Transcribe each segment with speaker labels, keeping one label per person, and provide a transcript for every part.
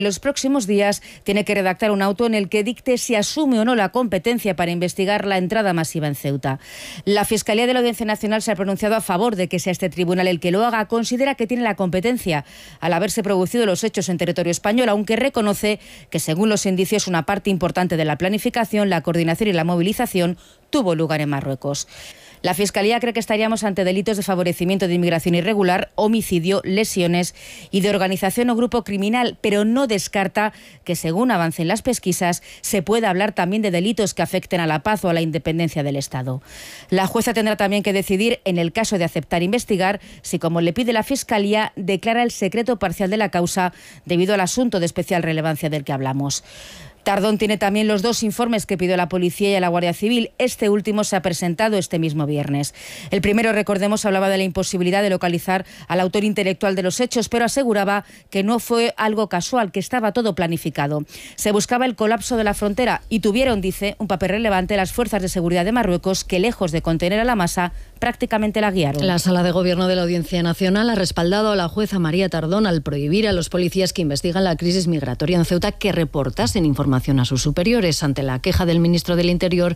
Speaker 1: Los próximos días tiene que redactar un auto en el que dicte si asume o no la competencia para investigar la entrada masiva en Ceuta. La Fiscalía de la Audiencia Nacional se ha pronunciado a favor de que sea este tribunal el que lo haga. Considera que tiene la competencia al haberse producido los hechos en territorio español, aunque reconoce que, según los indicios, una parte importante de la planificación, la coordinación y la movilización tuvo lugar en Marruecos. La Fiscalía cree que estaríamos ante delitos de favorecimiento de inmigración irregular, homicidio, lesiones y de organización o grupo criminal, pero no descarta que, según avancen las pesquisas, se pueda hablar también de delitos que afecten a la paz o a la independencia del Estado. La jueza tendrá también que decidir, en el caso de aceptar investigar, si, como le pide la Fiscalía, declara el secreto parcial de la causa debido al asunto de especial relevancia del que hablamos. Tardón tiene también los 2 informes que pidió la Policía y a la Guardia Civil. Este último se ha presentado este mismo viernes. El primero, recordemos, hablaba de la imposibilidad de localizar al autor intelectual de los hechos, pero aseguraba que no fue algo casual, que estaba todo planificado. Se buscaba el colapso de la frontera y tuvieron, dice, un papel relevante las fuerzas de seguridad de Marruecos, que, lejos de contener a la masa, prácticamente la guiaron.
Speaker 2: La Sala de Gobierno de la Audiencia Nacional ha respaldado a la jueza María Tardón al prohibir a los policías que investigan la crisis migratoria en Ceuta que reportasen información a sus superiores ante la queja del ministro del Interior,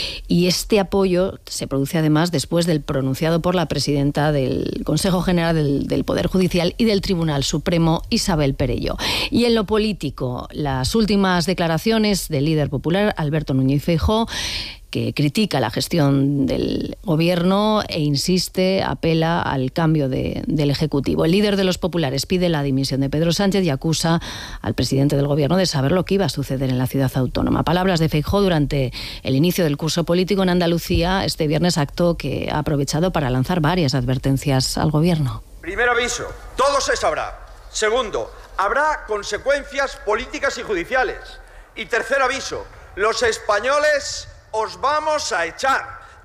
Speaker 2: y este apoyo se produce además después del pronunciado por la presidenta del Consejo General del Poder Judicial y del Tribunal Supremo, Isabel Perello. Y en lo político, las últimas declaraciones del líder popular, Alberto Núñez Feijóo, que critica la gestión del gobierno e insiste, apela al cambio del Ejecutivo. El líder de los populares pide la dimisión de Pedro Sánchez y acusa al presidente del gobierno de saber lo que iba a suceder en la ciudad autónoma. Palabras de Feijóo durante el inicio del curso político en Andalucía este viernes, acto que ha aprovechado para lanzar varias advertencias al gobierno.
Speaker 3: Primer aviso, todo se sabrá. Segundo, habrá consecuencias políticas y judiciales. Y tercer aviso, los españoles os vamos a echar.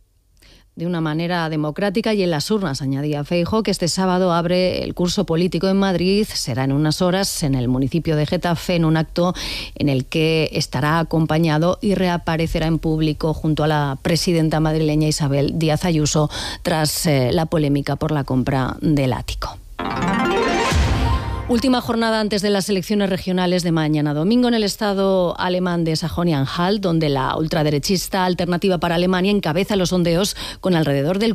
Speaker 2: De una manera democrática y en las urnas, añadía Feijóo, que este sábado abre el curso político en Madrid. Será en unas horas en el municipio de Getafe, en un acto en el que estará acompañado y reaparecerá en público junto a la presidenta madrileña Isabel Díaz Ayuso tras la polémica por la compra del ático. Última jornada antes de las elecciones regionales de mañana domingo en el estado alemán de Sajonia-Anhalt, donde la ultraderechista Alternativa para Alemania encabeza los sondeos con alrededor del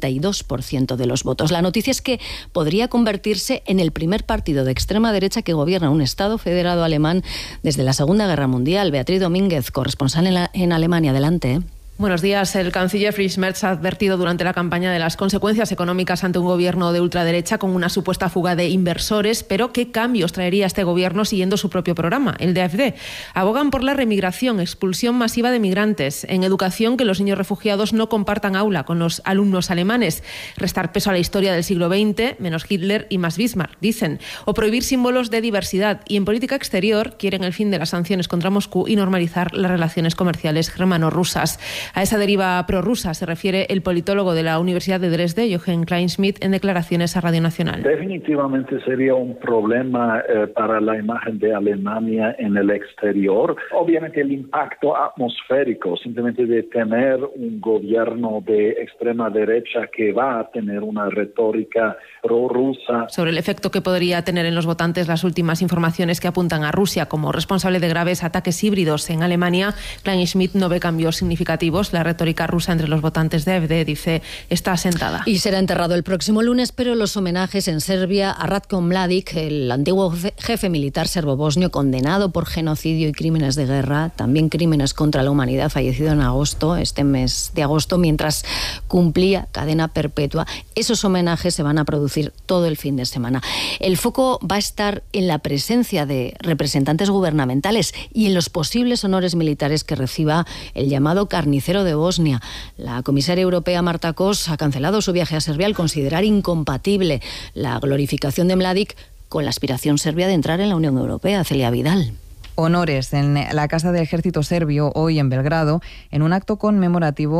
Speaker 2: 42% de los votos. La noticia es que podría convertirse en el primer partido de extrema derecha que gobierna un estado federado alemán desde la Segunda Guerra Mundial. Beatriz Domínguez, corresponsal en Alemania. Adelante.
Speaker 4: Buenos días. El canciller Friedrich Merz ha advertido durante la campaña de las consecuencias económicas ante un gobierno de ultraderecha con una supuesta fuga de inversores, pero ¿qué cambios traería este gobierno siguiendo su propio programa, el de AfD? Abogan por la remigración, expulsión masiva de migrantes, en educación, que los niños refugiados no compartan aula con los alumnos alemanes, restar peso a la historia del siglo XX, menos Hitler y más Bismarck, dicen, o prohibir símbolos de diversidad. Y en política exterior quieren el fin de las sanciones contra Moscú y normalizar las relaciones comerciales germano-rusas. A esa deriva prorrusa se refiere el politólogo de la Universidad de Dresde, Jochen Kleinschmidt, en declaraciones a Radio Nacional.
Speaker 5: Definitivamente sería un problema para la imagen de Alemania en el exterior. Obviamente el impacto atmosférico, simplemente de tener un gobierno de extrema derecha que va a tener una retórica prorrusa.
Speaker 4: Sobre el efecto que podría tener en los votantes las últimas informaciones que apuntan a Rusia como responsable de graves ataques híbridos en Alemania, Kleinschmidt no ve cambios significativos. La retórica rusa entre los votantes de AfD, dice, está asentada.
Speaker 2: Y será enterrado el próximo lunes, pero los homenajes en Serbia a Ratko Mladic, el antiguo jefe militar serbo-bosnio condenado por genocidio y crímenes de guerra, también crímenes contra la humanidad, fallecido en agosto, este mes de agosto, mientras cumplía cadena perpetua. Esos homenajes se van a producir todo el fin de semana. El foco va a estar en la presencia de representantes gubernamentales y en los posibles honores militares que reciba el llamado carnicero de Bosnia. La comisaria europea Marta Kos ha cancelado su viaje a Serbia al considerar incompatible la glorificación de Mladic con la aspiración serbia de entrar en la Unión Europea. Celia Vidal.
Speaker 6: Honores en la Casa del Ejército Serbio hoy en Belgrado, en un acto conmemorativo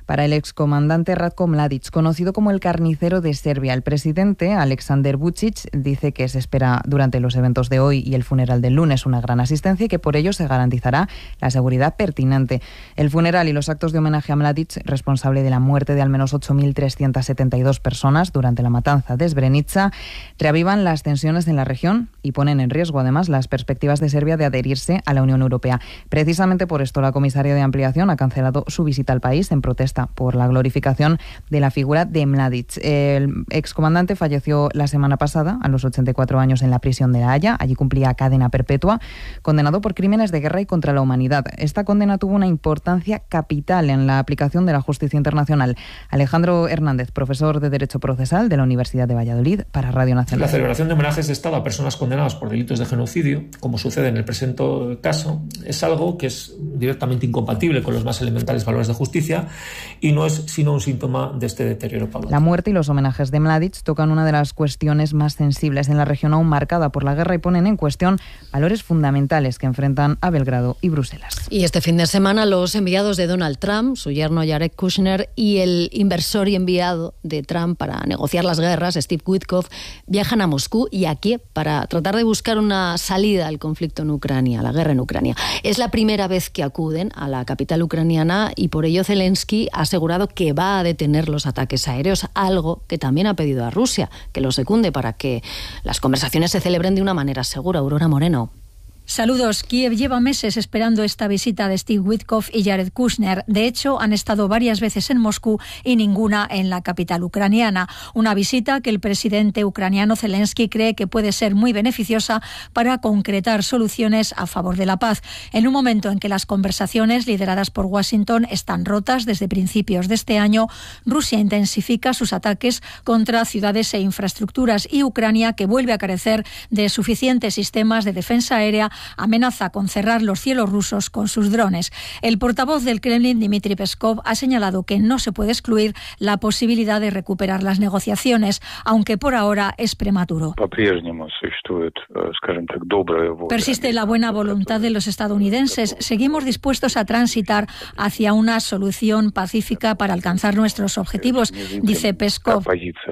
Speaker 6: para el excomandante Ratko Mladic, conocido como el carnicero de Serbia. El presidente, Aleksandar Vučić, dice que se espera durante los eventos de hoy y el funeral del lunes una gran asistencia y que por ello se garantizará la seguridad pertinente. El funeral y los actos de homenaje a Mladic, responsable de la muerte de al menos 8.372 personas durante la matanza de Srebrenica, reavivan las tensiones en la región y ponen en riesgo además las perspectivas de Serbia de adherirse a la Unión Europea. Precisamente por esto la comisaria de ampliación ha cancelado su visita al país en protesta por la glorificación de la figura de Mladic. El excomandante falleció la semana pasada a los 84 años en la prisión de La Haya. Allí cumplía cadena perpetua, condenado por crímenes de guerra y contra la humanidad. Esta condena tuvo una importancia capital en la aplicación de la justicia internacional. Alejandro Hernández, profesor de Derecho Procesal de la Universidad de Valladolid, para Radio Nacional.
Speaker 7: La celebración de homenajes de Estado a personas condenadas por delitos de genocidio, como sucede en el presente caso, es algo que es directamente incompatible con los más elementales valores de justicia y no es sino un síntoma de este deterioro paulatino.
Speaker 6: La muerte y los homenajes de Mladic tocan una de las cuestiones más sensibles en la región aún marcada por la guerra y ponen en cuestión valores fundamentales que enfrentan a Belgrado y Bruselas.
Speaker 2: Y este fin de semana los enviados de Donald Trump, su yerno Jared Kushner y el inversor y enviado de Trump para negociar las guerras, Steve Witkoff, viajan a Moscú y a Kiev para tratar de buscar una salida al conflicto en Ucrania, a la guerra en Ucrania. Es la primera vez que acuden a la capital ucraniana y por ello Zelensky ha asegurado que va a detener los ataques aéreos, algo que también ha pedido a Rusia, que lo secunde para que las conversaciones se celebren de una manera segura. Aurora Moreno.
Speaker 8: Saludos. Kiev lleva meses esperando esta visita de Steve Witkoff y Jared Kushner. De hecho, han estado varias veces en Moscú y ninguna en la capital ucraniana. Una visita que el presidente ucraniano Zelensky cree que puede ser muy beneficiosa para concretar soluciones a favor de la paz. En un momento en que las conversaciones lideradas por Washington están rotas desde principios de este año, Rusia intensifica sus ataques contra ciudades e infraestructuras y Ucrania, que vuelve a carecer de suficientes sistemas de defensa aérea, amenaza con cerrar los cielos rusos con sus drones. El portavoz del Kremlin, Dmitry Peskov, ha señalado que no se puede excluir la posibilidad de recuperar las negociaciones, aunque por ahora es prematuro. Persiste la buena voluntad de los estadounidenses. Seguimos dispuestos a transitar hacia una solución pacífica para alcanzar nuestros objetivos, dice Peskov.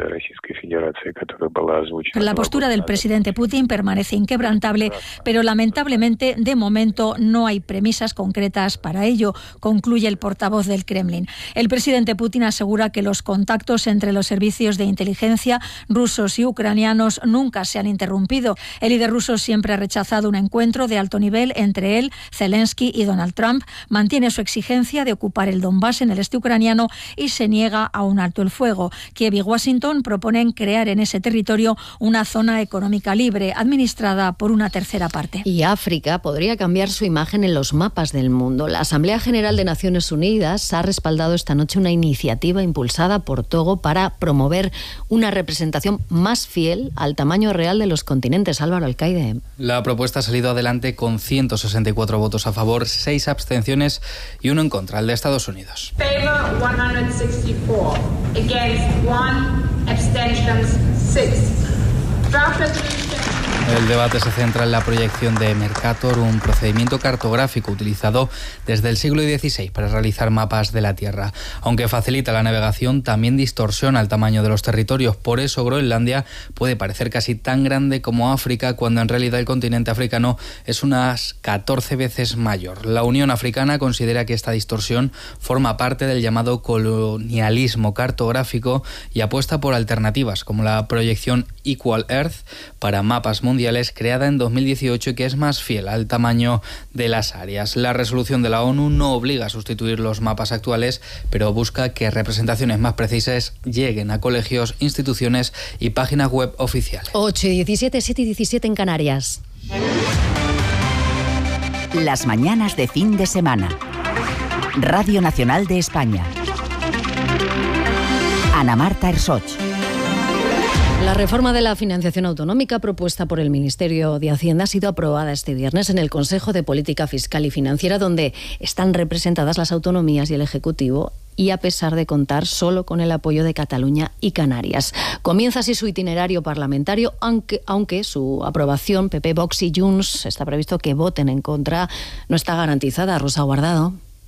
Speaker 8: La postura del presidente Putin permanece inquebrantable, pero lamentablemente, de momento, no hay premisas concretas para ello, concluye el portavoz del Kremlin. El presidente Putin asegura que los contactos entre los servicios de inteligencia rusos y ucranianos nunca se han interrumpido. El líder ruso siempre ha rechazado un encuentro de alto nivel entre él, Zelensky y Donald Trump. Mantiene su exigencia de ocupar el Donbass en el este ucraniano y se niega a un alto el fuego. Kiev y Washington proponen crear en ese territorio una zona económica libre, administrada por una tercera parte.
Speaker 2: Y África podría cambiar su imagen en los mapas del mundo. La Asamblea General de Naciones Unidas ha respaldado esta noche una iniciativa impulsada por Togo para promover una representación más fiel al tamaño real de los continentes. Álvaro Alcaide.
Speaker 9: La propuesta ha salido adelante con 164 votos a favor, 6 abstenciones y 1 en contra, el de Estados Unidos.
Speaker 10: Favor 164, against 1, abstentions 6. Draft resolution.
Speaker 9: El debate se centra en la proyección de Mercator, un procedimiento cartográfico utilizado desde el siglo XVI para realizar mapas de la Tierra. Aunque facilita la navegación, también distorsiona el tamaño de los territorios. Por eso Groenlandia puede parecer casi tan grande como África, cuando en realidad el continente africano es unas 14 veces mayor. La Unión Africana considera que esta distorsión forma parte del llamado colonialismo cartográfico y apuesta por alternativas como la proyección Equal Earth para mapas mundiales, creada en 2018 y que es más fiel al tamaño de las áreas. La resolución de la ONU no obliga a sustituir los mapas actuales, pero busca que representaciones más precisas lleguen a colegios, instituciones y páginas web oficiales.
Speaker 2: 8:17, 7:17 en Canarias.
Speaker 11: Las mañanas de fin de semana. Radio Nacional de España. Ana Marta Ersoch.
Speaker 2: La reforma de la financiación autonómica propuesta por el Ministerio de Hacienda ha sido aprobada este viernes en el Consejo de Política Fiscal y Financiera, donde están representadas las autonomías y el Ejecutivo, y a pesar de contar solo con el apoyo de Cataluña y Canarias. Comienza así su itinerario parlamentario, aunque su aprobación, PP, Vox y Junts, está previsto que voten en contra, no está garantizada. Rosa Guardado.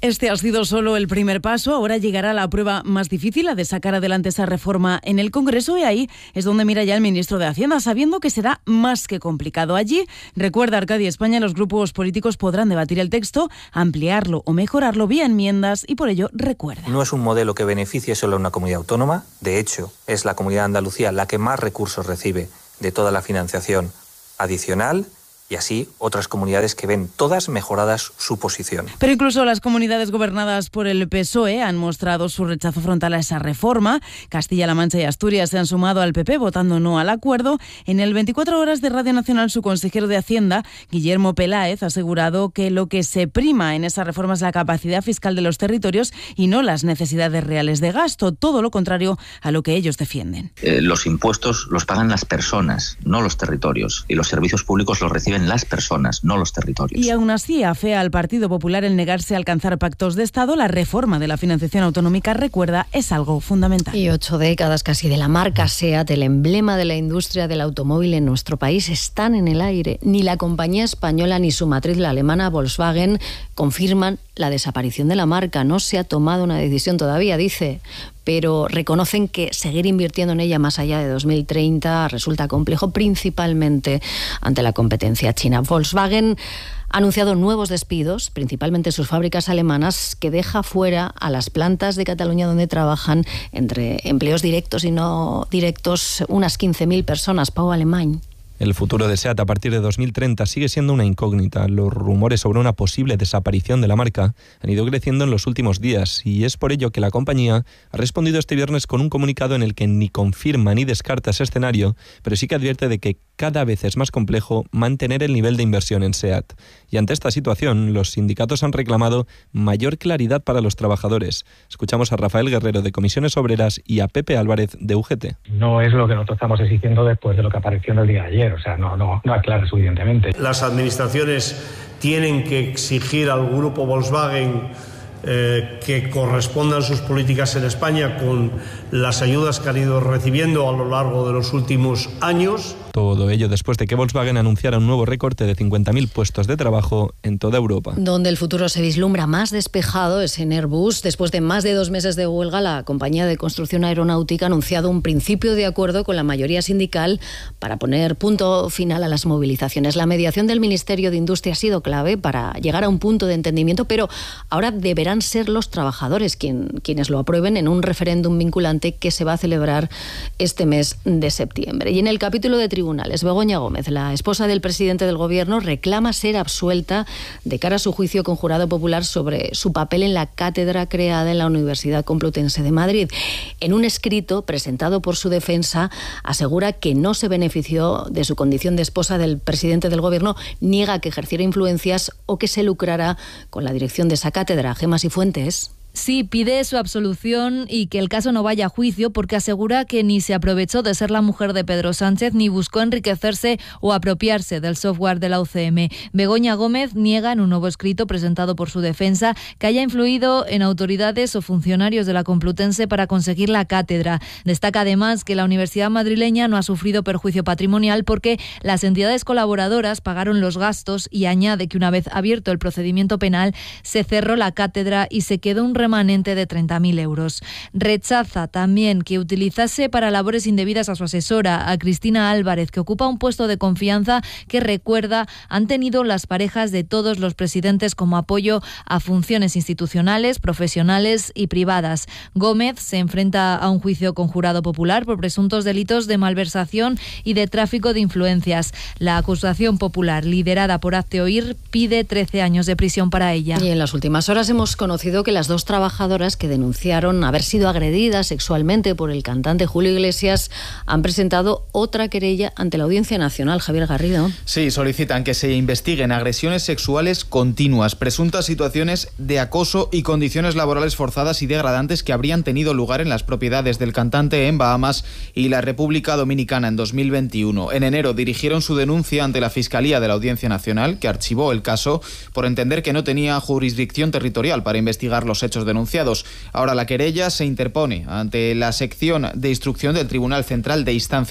Speaker 12: Este ha sido solo el primer paso. Ahora llegará la prueba más difícil, la de sacar adelante esa reforma en el Congreso, y ahí es donde mira ya el ministro de Hacienda, sabiendo que será más que complicado. Allí, recuerda Arcadia España, los grupos políticos podrán debatir el texto, ampliarlo o mejorarlo vía enmiendas, y por ello recuerda.
Speaker 13: No es un modelo que beneficie solo a una comunidad autónoma. De hecho, es la comunidad de Andalucía la que más recursos recibe de toda la financiación adicional, y así otras comunidades que ven todas mejoradas su posición.
Speaker 12: Pero incluso las comunidades gobernadas por el PSOE han mostrado su rechazo frontal a esa reforma. Castilla-La Mancha y Asturias se han sumado al PP votando no al acuerdo. En el 24 horas de Radio Nacional, su consejero de Hacienda, Guillermo Peláez, ha asegurado que lo que se prima en esa reforma es la capacidad fiscal de los territorios y no las necesidades reales de gasto, todo lo contrario a lo que ellos defienden.
Speaker 14: Los impuestos los pagan las personas, no los territorios, y los servicios públicos los reciben las personas, no los territorios.
Speaker 12: Y aún así afea al Partido Popular el negarse a alcanzar pactos de Estado. La reforma de la financiación autonómica, recuerda, es algo fundamental.
Speaker 2: Y 8 décadas casi de la marca SEAT, el emblema de la industria del automóvil en nuestro país, están en el aire. Ni la compañía española ni su matriz, la alemana Volkswagen, confirman la desaparición de la marca. No se ha tomado una decisión todavía, dice, pero reconocen que seguir invirtiendo en ella más allá de 2030 resulta complejo, principalmente ante la competencia china. Volkswagen ha anunciado nuevos despidos, principalmente en sus fábricas alemanas, que deja fuera a las plantas de Cataluña donde trabajan, entre empleos directos y no directos, unas 15.000 personas. Pau Alemany.
Speaker 15: El futuro de SEAT a partir de 2030 sigue siendo una incógnita. Los rumores sobre una posible desaparición de la marca han ido creciendo en los últimos días, y es por ello que la compañía ha respondido este viernes con un comunicado en el que ni confirma ni descarta ese escenario, pero sí que advierte de que cada vez es más complejo mantener el nivel de inversión en SEAT. Y ante esta situación, los sindicatos han reclamado mayor claridad para los trabajadores. Escuchamos a Rafael Guerrero de Comisiones Obreras y a Pepe Álvarez de UGT.
Speaker 16: No es lo que nosotros estamos exigiendo después de lo que apareció en el día de ayer. O sea, no aclara suficientemente.
Speaker 17: Las administraciones tienen que exigir al grupo Volkswagen que correspondan sus políticas en España con las ayudas que han ido recibiendo a lo largo de los últimos años.
Speaker 15: Todo ello después de que Volkswagen anunciara un nuevo recorte de 50.000 puestos de trabajo en toda Europa.
Speaker 2: Donde el futuro se vislumbra más despejado es en Airbus. Después de más de 2 meses de huelga, la compañía de construcción aeronáutica ha anunciado un principio de acuerdo con la mayoría sindical para poner punto final a las movilizaciones. La mediación del Ministerio de Industria ha sido clave para llegar a un punto de entendimiento, pero ahora deberán ser los trabajadores quienes lo aprueben en un referéndum vinculante que se va a celebrar este mes de septiembre. Y en el capítulo de tribunales, Begoña Gómez, la esposa del presidente del Gobierno, reclama ser absuelta de cara a su juicio con jurado popular sobre su papel en la cátedra creada en la Universidad Complutense de Madrid. En un escrito presentado por su defensa, asegura que no se benefició de su condición de esposa del presidente del Gobierno, niega que ejerciera influencias o que se lucrara con la dirección de esa cátedra. Gemma Sifuentes.
Speaker 18: Sí, pide su absolución y que el caso no vaya a juicio, porque asegura que ni se aprovechó de ser la mujer de Pedro Sánchez ni buscó enriquecerse o apropiarse del software de la UCM. Begoña Gómez niega en un nuevo escrito presentado por su defensa que haya influido en autoridades o funcionarios de la Complutense para conseguir la cátedra. Destaca además que la Universidad madrileña no ha sufrido perjuicio patrimonial porque las entidades colaboradoras pagaron los gastos, y añade que una vez abierto el procedimiento penal se cerró la cátedra y se quedó un remanente de 30.000 euros. Rechaza también que utilizase para labores indebidas a su asesora, a Cristina Álvarez, que ocupa un puesto de confianza que, recuerda, han tenido las parejas de todos los presidentes como apoyo a funciones institucionales, profesionales y privadas. Gómez se enfrenta a un juicio con jurado popular por presuntos delitos de malversación y de tráfico de influencias. La acusación popular, liderada por Hazte Oír, pide 13 años de prisión para ella.
Speaker 2: Y en las últimas horas hemos conocido que las dos trabajadoras que denunciaron haber sido agredidas sexualmente por el cantante Julio Iglesias han presentado otra querella ante la Audiencia Nacional. Javier Garrido.
Speaker 19: Sí, solicitan que se investiguen agresiones sexuales continuas, presuntas situaciones de acoso y condiciones laborales forzadas y degradantes que habrían tenido lugar en las propiedades del cantante en Bahamas y la República Dominicana en 2021. En enero dirigieron su denuncia ante la Fiscalía de la Audiencia Nacional, que archivó el caso por entender que no tenía jurisdicción territorial para investigar los hechos denunciados. Ahora la querella se interpone ante la sección de instrucción del Tribunal Central de Instancia,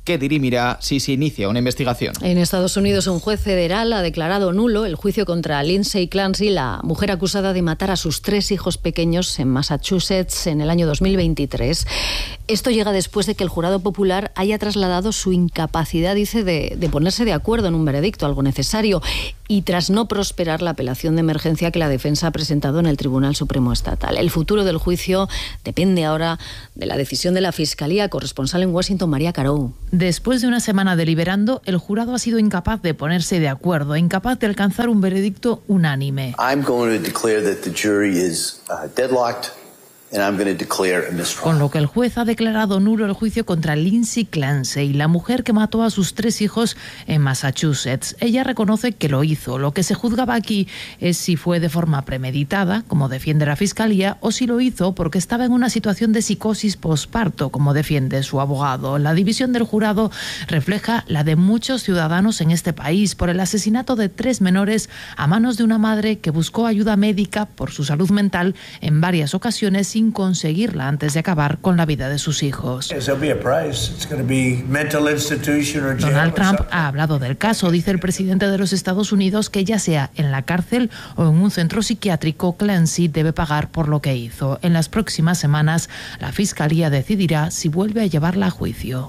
Speaker 19: que dirimirá si se inicia una investigación.
Speaker 2: En Estados Unidos, un juez federal ha declarado nulo el juicio contra Lindsay Clancy, la mujer acusada de matar a sus 3 hijos pequeños en Massachusetts en el año 2023. Esto llega después de que el jurado popular haya trasladado su incapacidad, dice, de ponerse de acuerdo en un veredicto, algo necesario, y tras no prosperar la apelación de emergencia que la defensa ha presentado en el Tribunal Supremo Estatal. El futuro del juicio depende ahora de la decisión de la Fiscalía. Corresponsal en Washington, María Carou.
Speaker 20: Después de una semana deliberando, el jurado ha sido incapaz de ponerse de acuerdo, incapaz de alcanzar un veredicto unánime.
Speaker 21: I'm going to declare that the jury is deadlocked.
Speaker 20: Con lo que el juez ha declarado nulo el juicio contra Lindsay Clancy, la mujer que mató a sus 3 hijos en Massachusetts. Ella reconoce que lo hizo. Lo que se juzgaba aquí es si fue de forma premeditada, como defiende la Fiscalía, o si lo hizo porque estaba en una situación de psicosis posparto, como defiende su abogado. La división del jurado refleja la de muchos ciudadanos en este país por el asesinato de 3 menores a manos de una madre que buscó ayuda médica por su salud mental en varias ocasiones sin conseguirla antes de acabar con la vida de sus hijos. Donald Trump ha hablado del caso. Dice el presidente de los Estados Unidos que ya sea en la cárcel o en un centro psiquiátrico, Clancy debe pagar por lo que hizo. En las próximas semanas, la Fiscalía decidirá si vuelve a llevarla a juicio.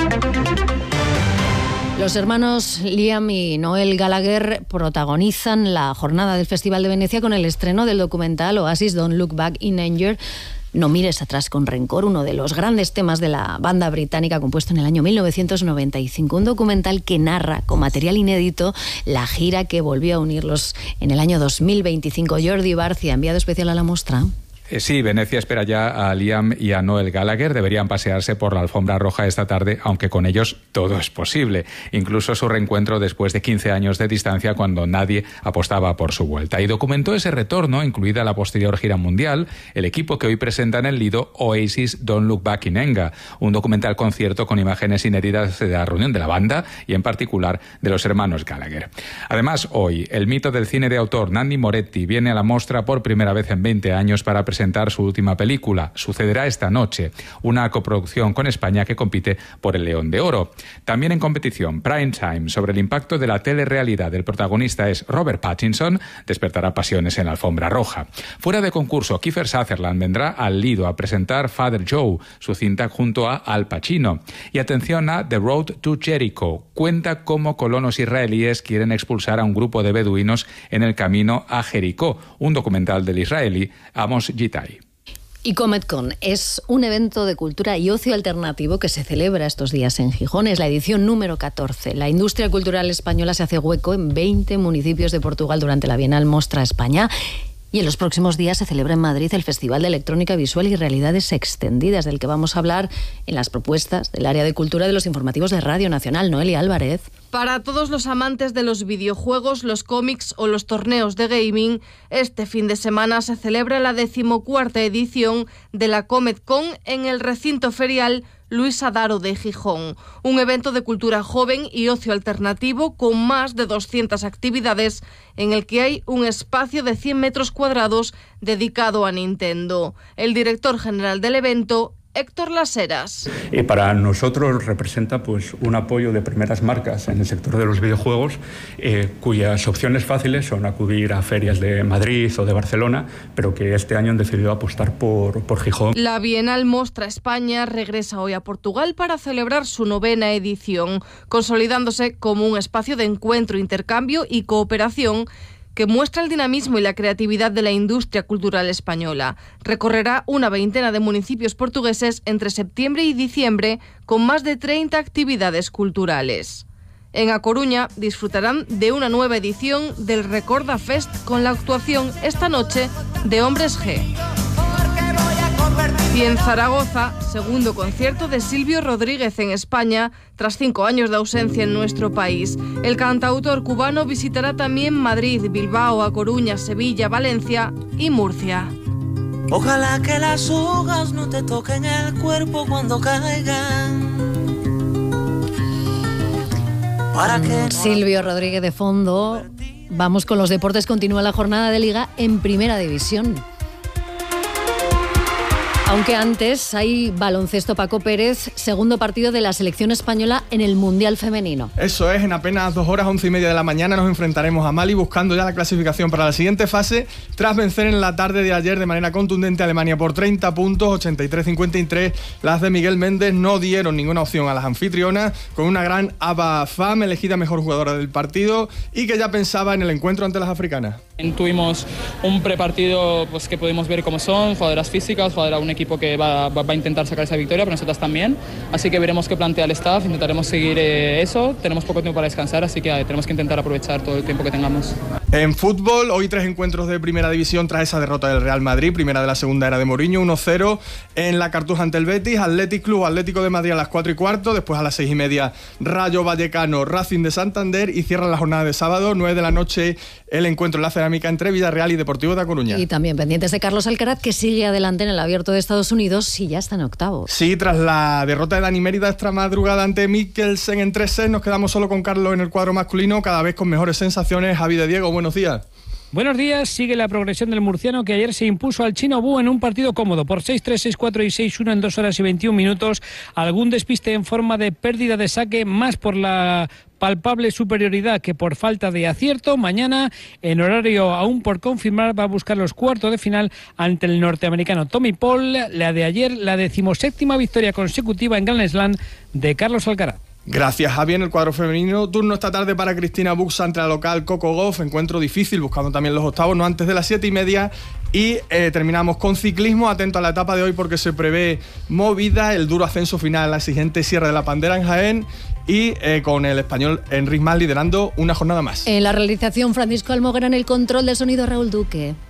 Speaker 2: Los hermanos Liam y Noel Gallagher protagonizan la jornada del Festival de Venecia con el estreno del documental Oasis Don't Look Back in Anger. No mires atrás con rencor, uno de los grandes temas de la banda británica compuesto en el año 1995. Un documental que narra con material inédito la gira que volvió a unirlos en el año 2025. Jordi Barcia, enviado especial a la muestra.
Speaker 22: Sí, Venecia espera ya a Liam y a Noel Gallagher. Deberían pasearse por la alfombra roja esta tarde, aunque con ellos todo es posible. Incluso su reencuentro después de 15 años de distancia, cuando nadie apostaba por su vuelta. Y documentó ese retorno, incluida la posterior gira mundial, el equipo que hoy presenta en el Lido Oasis Don't Look Back in Anger, un documental concierto con imágenes inéditas de la reunión de la banda y en particular de los hermanos Gallagher. Además, hoy, el mito del cine de autor Nanni Moretti viene a la mostra por primera vez en 20 años para presentar su última película. Sucederá esta noche, una coproducción con España que compite por el León de Oro. También en competición, Prime Time, sobre el impacto de la telerrealidad. El protagonista es Robert Pattinson, despertará pasiones en la alfombra roja. Fuera de concurso, Kiefer Sutherland vendrá al Lido a presentar Father Joe, su cinta junto a Al Pacino. Y atención a The Road to Jericho. Cuenta cómo colonos israelíes quieren expulsar a un grupo de beduinos en el camino a Jericó, un documental del israelí Amos Gitai.
Speaker 2: Y CometCon es un evento de cultura y ocio alternativo que se celebra estos días en Gijón. Es la edición número 14. La industria cultural española se hace hueco en 20 municipios de Portugal durante la Bienal Mostra España. Y en los próximos días se celebra en Madrid el Festival de Electrónica Visual y Realidades Extendidas, del que vamos a hablar en las propuestas del área de cultura de los informativos de Radio Nacional. Noelia Álvarez.
Speaker 23: Para todos los amantes de los videojuegos, los cómics o los torneos de gaming, este fin de semana se celebra la 14ª edición de la CometCon en el recinto ferial Luis Adaro de Gijón, un evento de cultura joven y ocio alternativo con más de 200 actividades en el que hay un espacio de 100 metros cuadrados dedicado a Nintendo. El director general del evento, Héctor Laseras.
Speaker 24: Para nosotros representa pues un apoyo de primeras marcas en el sector de los videojuegos, cuyas opciones fáciles son acudir a ferias de Madrid o de Barcelona, pero que este año han decidido apostar por Gijón.
Speaker 23: La Bienal Mostra España regresa hoy a Portugal para celebrar su 9ª edición, consolidándose como un espacio de encuentro, intercambio y cooperación que muestra el dinamismo y la creatividad de la industria cultural española. Recorrerá una 20 de municipios portugueses entre septiembre y diciembre con más de 30 actividades culturales. En A Coruña disfrutarán de una nueva edición del Recorda Fest con la actuación esta noche de Hombres G. Y en Zaragoza, segundo concierto de Silvio Rodríguez en España, tras 5 años de ausencia en nuestro país. El cantautor cubano visitará también Madrid, Bilbao, A Coruña, Sevilla, Valencia y Murcia.
Speaker 25: Ojalá que las hojas no te toquen el cuerpo cuando caigan.
Speaker 2: Silvio Rodríguez de fondo. Vamos con los deportes. Continúa la jornada de Liga en Primera División. Aunque antes hay baloncesto. Paco Pérez, segundo partido de la selección española en el Mundial Femenino.
Speaker 1: Eso es, en apenas 2 horas, 11:30 de la mañana, nos enfrentaremos a Mali buscando ya la clasificación para la siguiente fase, tras vencer en la tarde de ayer de manera contundente a Alemania por 30 puntos, 83-53. Las de Miguel Méndez no dieron ninguna opción a las anfitrionas, con una gran Aba Fam elegida mejor jugadora del partido y que ya pensaba en el encuentro ante las africanas.
Speaker 3: Tuvimos un prepartido pues, que pudimos ver cómo son, jugadoras físicas, un equipo que va a intentar sacar esa victoria, pero nosotras también. Así que veremos qué plantea el staff, intentaremos seguir eso. Tenemos poco tiempo para descansar, así que tenemos que intentar aprovechar todo el tiempo que tengamos.
Speaker 1: En fútbol, hoy 3 encuentros de primera división tras esa derrota del Real Madrid, primera de la segunda era de Mourinho, 1-0 en la Cartuja ante el Betis, Athletic Club, Atlético de Madrid a las 4:15, después a las 6:30 Rayo Vallecano, Racing de Santander y cierran la jornada de sábado, 9 de la noche, el encuentro en la cerámica entre Villarreal y Deportivo de A Coruña.
Speaker 2: Y también pendientes de Carlos Alcaraz, que sigue adelante en el Abierto de Estados Unidos y ya está en octavos.
Speaker 1: Sí, tras la derrota de Dani Mérida esta madrugada ante Mikkelsen en 3 sets, nos quedamos solo con Carlos en el cuadro masculino, cada vez con mejores sensaciones. Javi de Diego, buenos días.
Speaker 4: Buenos días, sigue la progresión del murciano que ayer se impuso al chino Bu en un partido cómodo por 6-3, 6-4 y 6-1 en 2 horas y 21 minutos. Algún despiste en forma de pérdida de saque, más por la palpable superioridad que por falta de acierto. Mañana, en horario aún por confirmar, va a buscar los cuartos de final ante el norteamericano Tommy Paul. La de ayer, la 17ª victoria consecutiva en Grand Slam de Carlos Alcaraz.
Speaker 1: Gracias, Javi. En el cuadro femenino, turno esta tarde para Cristina Buxa ante la local Coco Gauff, encuentro difícil, buscando también los octavos, no antes de las 7:30. Y terminamos con ciclismo, atento a la etapa de hoy porque se prevé movida, el duro ascenso final, la exigente Sierra de la Pandera en Jaén y con el español Enric Mas liderando una jornada más.
Speaker 2: En la realización, Francisco Almoguera, en el control de sonido, Raúl Duque.